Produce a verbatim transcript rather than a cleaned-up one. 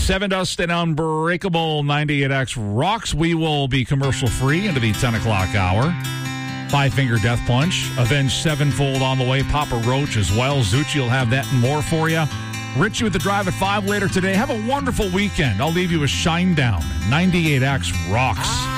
Sevendust and Unbreakable ninety-eight X rocks. We will be commercial-free into the ten o'clock hour. Five Finger Death Punch. Avenged Sevenfold on the way. Papa Roach as well. Zucci will have that and more for you. Richie with the Drive at five later today. Have a wonderful weekend. I'll leave you with Shinedown. ninety-eight X rocks.